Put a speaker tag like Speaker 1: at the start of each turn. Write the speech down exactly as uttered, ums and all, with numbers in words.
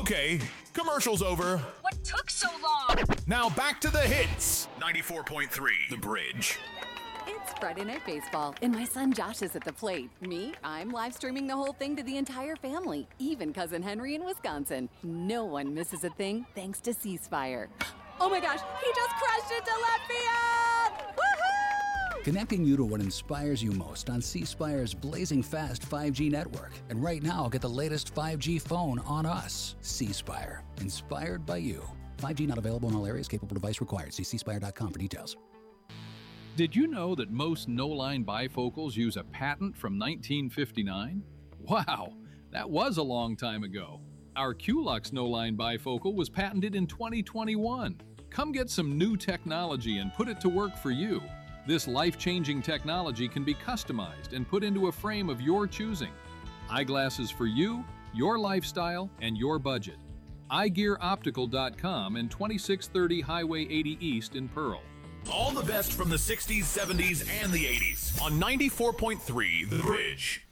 Speaker 1: Okay, commercial's over.
Speaker 2: What took so long?
Speaker 1: Now back to the hits. ninety-four point three, The Bridge.
Speaker 3: It's Friday Night Baseball, and my son Josh is at the plate. Me, I'm live streaming the whole thing to the entire family, even cousin Henry in Wisconsin. No one misses a thing thanks to Ceasefire. Oh my gosh, he just crashed into left field! Woohoo!
Speaker 4: Connecting you to what inspires you most on Ceasefire's blazing fast five G network. And right now, get the latest five G phone on us. Ceasefire, inspired by you. five G not available in all areas. Capable device required. See ceasefire dot com for details.
Speaker 5: Did you know that most no-line bifocals use a patent from nineteen fifty-nine? Wow, that was a long time ago. Our Q-Lux no-line bifocal was patented in twenty twenty-one. Come get some new technology and put it to work for you. This life-changing technology can be customized and put into a frame of your choosing. Eyeglasses for you, your lifestyle, and your budget. eye gear optical dot com and twenty-six thirty Highway eighty East in Pearl.
Speaker 1: All the best from the sixties, seventies, and the eighties on ninety-four point three, The Bridge.